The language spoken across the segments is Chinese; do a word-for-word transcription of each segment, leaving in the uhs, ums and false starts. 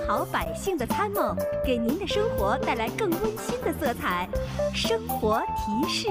好百姓的参谋，给您的生活带来更温馨的色彩。生活提示。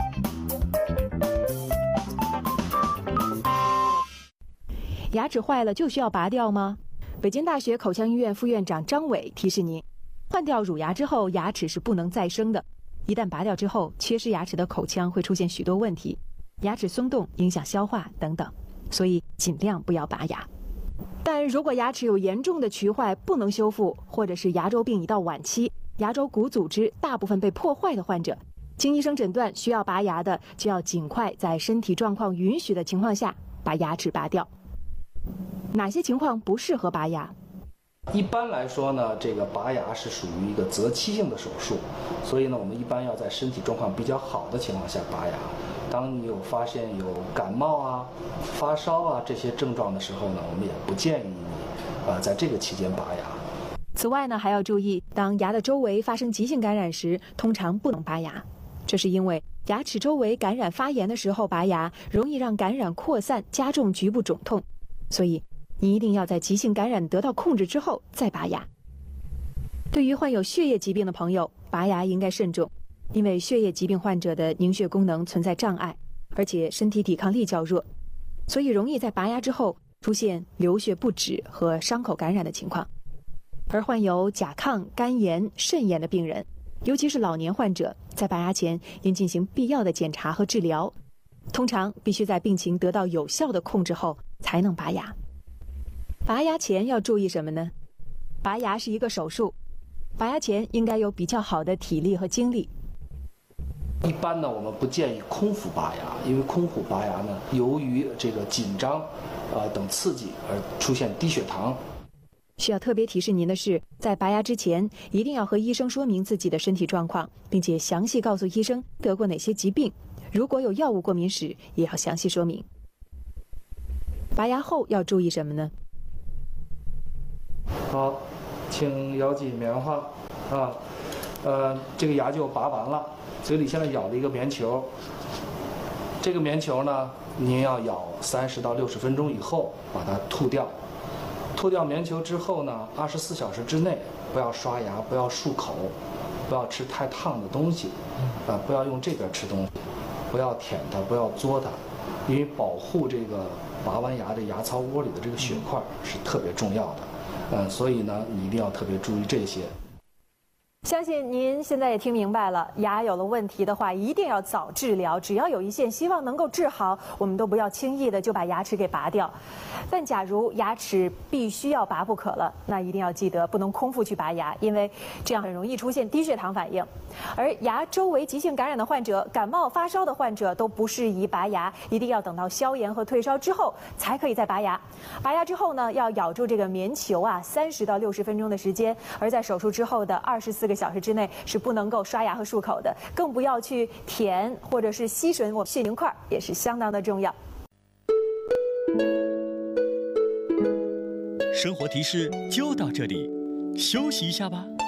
牙齿坏了就需要拔掉吗？北京大学口腔医院副院长张伟提示您，换掉乳牙之后，牙齿是不能再生的。一旦拔掉之后，缺失牙齿的口腔会出现许多问题，牙齿松动、影响消化等等，所以尽量不要拔牙。但如果牙齿有严重的龋坏不能修复，或者是牙周病已到晚期，牙周骨组织大部分被破坏的患者，经医生诊断需要拔牙的，就要尽快在身体状况允许的情况下把牙齿拔掉。哪些情况不适合拔牙？ 一般来说呢，这个拔牙是属于一个择期性的手术，所以呢，我们一般要在身体状况比较好的情况下拔牙。当你有发现有感冒啊、发烧啊这些症状的时候呢，我们也不建议你，呃，在这个期间拔牙。 此外呢，还要注意，当牙的周围发生急性感染时，通常不能拔牙。这是因为牙齿周围感染发炎的时候拔牙，容易让感染扩散，加重局部肿痛，所以你一定要在急性感染得到控制之后再拔牙。对于患有血液疾病的朋友，拔牙应该慎重，因为血液疾病患者的凝血功能存在障碍，而且身体抵抗力较弱，所以容易在拔牙之后出现流血不止和伤口感染的情况。而患有甲亢、肝炎、肾炎的病人，尤其是老年患者，在拔牙前应进行必要的检查和治疗，通常必须在病情得到有效的控制后才能拔牙。拔牙前要注意什么呢？拔牙是一个手术，拔牙前应该有比较好的体力和精力。 一般呢，我们不建议空腹拔牙，因为空腹拔牙呢，由于这个紧张，呃等刺激而出现低血糖。 需要特别提示您的是，在拔牙之前，一定要和医生说明自己的身体状况，并且详细告诉医生得过哪些疾病，如果有药物过敏史，也要详细说明。拔牙后要注意什么呢？ 好，请咬紧棉花啊，呃，这个牙就拔完了，嘴里现在咬了一个棉球。这个棉球呢，您要咬三十到六十分钟以后把它吐掉。吐掉棉球之后呢，二十四小时之内不要刷牙，不要漱口，不要吃太烫的东西，啊，不要用这边吃东西，不要舔它，不要嘬它，因为保护这个拔完牙的牙槽窝里的这个血块是特别重要的。嗯，所以呢，你一定要特别注意这些。 相信您现在也听明白了，牙有了问题的话，一定要早治疗。只要有一线希望能够治好，我们都不要轻易的就把牙齿给拔掉。但假如牙齿必须要拔不可了，那一定要记得不能空腹去拔牙，因为这样很容易出现低血糖反应。而牙周围急性感染的患者、感冒发烧的患者都不适宜拔牙，一定要等到消炎和退烧之后才可以再拔牙。拔牙之后呢，要咬住这个棉球啊，三十到六十分钟的时间。而在手术之后的二十四个小时之内是不能够刷牙和漱口的，更不要去舔或者是吸吮我血凝块，也是相当的重要。 生活提示就到这里，休息一下吧。